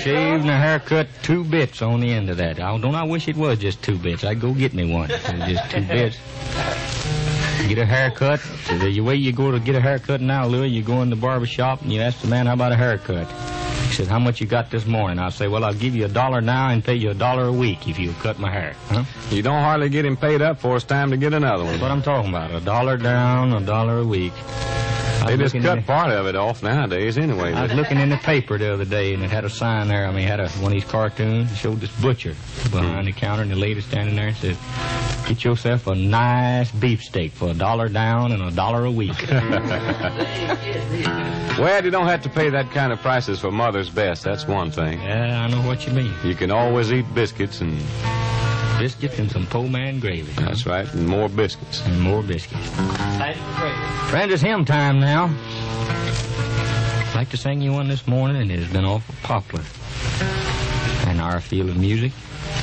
shave and a haircut, 2 bits on the end of that. Don't I wish it was just 2 bits. I'd go get me one. Just 2 bits. Get a haircut. So the way you go to get a haircut now, Louis, you go in the barber shop and you ask the man, how about a haircut? He says, how much you got this morning? I'll say, well, I'll give you $1 now and pay you $1 a week if you'll cut my hair. Huh? You don't hardly get him paid up for it's time to get another one. That's what I'm talking about. $1 down, $1 a week. They just cut part of it off nowadays anyway. I was looking in the paper the other day, and it had a sign there. I mean, it had one of these cartoons. It showed this butcher behind the counter, and the lady standing there and said, get yourself a nice beefsteak for $1 down and $1 a week. Well, you don't have to pay that kind of prices for Mother's Best. That's one thing. Yeah, I know what you mean. You can always eat biscuits and... Biscuits and some po' man gravy. That's right, and more biscuits. And more biscuits. Friends, it's hymn time now. I'd like to sing you one this morning, and it has been awful popular in our field of music.